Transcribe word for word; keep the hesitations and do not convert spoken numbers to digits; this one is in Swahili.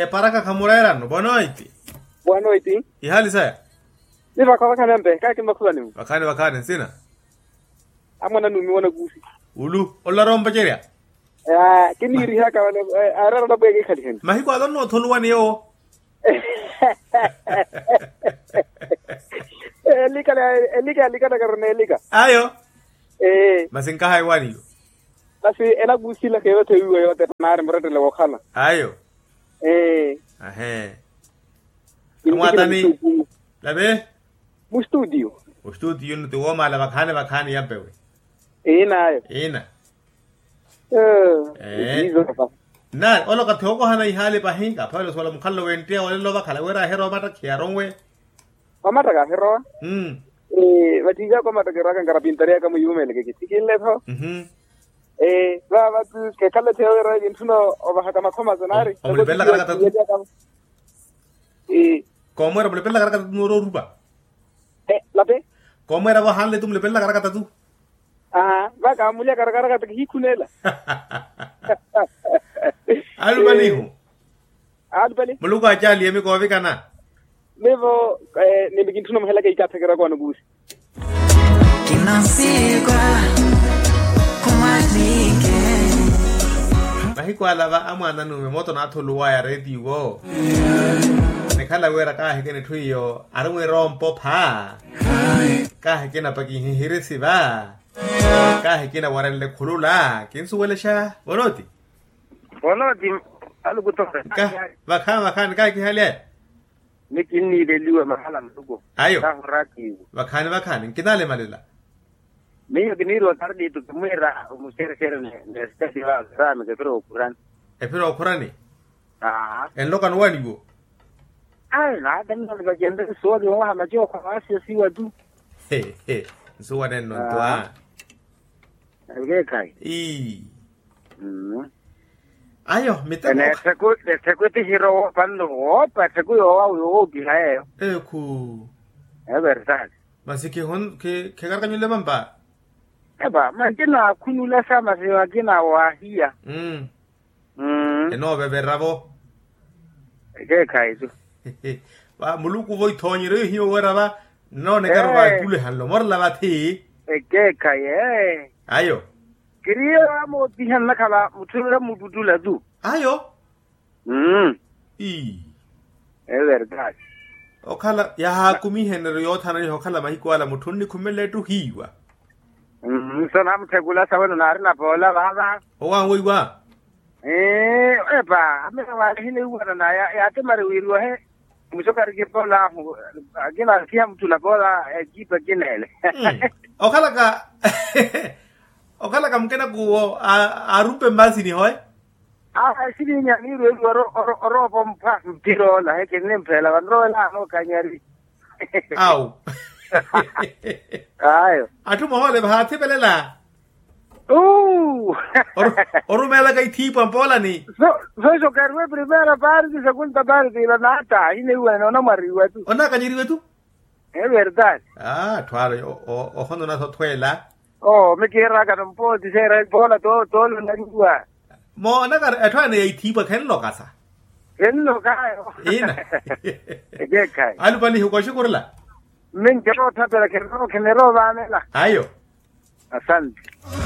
E paraka kamuraira no bonoiti. Bonoiti. Ihali saya. Ni bakwa kana mbe ka kimba kulani. Bakane bakane sina. Amana numi wona gusi. Ulu olla romba jeria. Ah kini ri haka wala arara da bege khali hen. Mahiko adon no tholuwani yo. Elika elika elika da karne elika. Ayo. Eh. Masinka haywani yo. Basi ela gusi la keyo te yo yo te mare mrete le wakhala. Ayo. Eh. Ahe. Kumwatani. Labe? Mu studio. Mu studio no te woma la bakane bakane yape we. Ina ayo. Ina. Eh. Na olo ka thoko hana ihale pahinga phalo sola mkhallo wentia wale lo bakhala wera hero mata khiarongwe. Mata ka hero? Mm. Eh, batinga ko mata ka ngara pintaria ka muyume le ke tikile tho. Mhm. Eh, va va ke kala te ora intuno oba haka makoma zanari. Omle bella karaka tu. Eh, como era omle bella karaka tu no ruba. Eh, lape? Como era va hanle tu omle bella karaka tu. Ah, va ka mulia karaka karaka te hikunela. Alu balihu. Alu bali. Muluka ajali yemi ko vikana. Nevo eh ne bigintuno mahela ke ikatha kera kwa ngusi. Kinasikwa kumalike. Mahiko alava amwana nume moto na tholuwa ya radio. Nekhala wera ka hekene thuyo arwe rompo pha. Ka hekena paki hirisi ba. Ka hekena warelle khulula kinsu welesha bonoti. Bonoti alu kutoka. Ka bakha bakha ka ki hale. Nikini de liwa mahala mtugo. Ayo. Ta horaki. Bakha bakha kinale malila. Meio que niro tarde tu kumera musere sere ne stasi wa rame ke pro kuran. E pero kurani. Ah. En lokan wani go. Ai na dan no ga jende so de wa ma jo kwa asi si wa du. He he. So wa den no to a. Ai kai. I. Mm. Ayo, me te. Ne se ku ne se ku ti hiro pando o pa se ku o o ki hai. E ku. É verdade. Mas que hon que que garganyo le mamba. Eba, ma kina kunula sama se wa kina wa hia. Mm. Mm. E no bebe rabo. Ke kai tu. Ba muluku voi thoni re hi wera ba no ne karo ba tule hanlo mor la ba thi. E ke kai eh. Ayo. Kiriya mo dihan na kala mutura mududula du. Ayo. Mm. I. É verdade. Okhala ya ha kumi henre yo thana yo khala mai kwala muthunni khumele tu hiwa. Mm, so nam tegula sawana na na bola baba. Owa ngoiwa. Eh, epa, ame wa hile uwa na ya ya te mari wiru he. Musoka ke bola agina kia mtu la bola jipa kinele. Okhala ka Okhala ka mkena ku arupe mbasi ni hoy. Ah, sini nya ni ro ro ro ro pom pa tiro la he kenem pela ro la no kanyari. Au. Ayo. Atu mo le bhathi belela. Uh. Oru mela kai thi pampola ni. So so so karwe primera parte, segunda parte la nata, ine bueno no mariwa tu. Ona kanyiri tu? Es verdad. Ah, twale o o hondo na so twela. Oh, me quiera que no puedo decir el bola todo todo lo nangua. Mo na ka atwa ne thi ba khen lo ka sa. Ken lo cae. Ina. ¿Qué cae? Alu bali hu ko shukurla. Men que no trata de que no que me roba la. Ayo. Asante.